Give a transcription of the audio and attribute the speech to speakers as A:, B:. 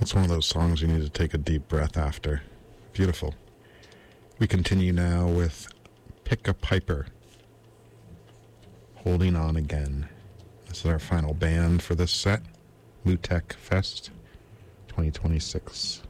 A: It's one of those songs you need to take a deep breath after. Beautiful. We continue now with Pick a Piper, Holding On Again. This is our final band for this set, Mutek Fest 2026.